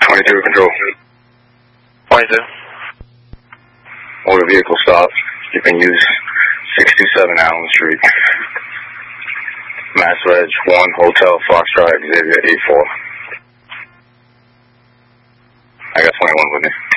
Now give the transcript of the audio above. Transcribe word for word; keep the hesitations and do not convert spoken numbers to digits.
twenty-two control. twenty-two. Motor vehicle stopped. You can use sixty-seven Allen Street. Mass Reg one Hotel Foxtrot Xavier eight four. I got twenty-one with me.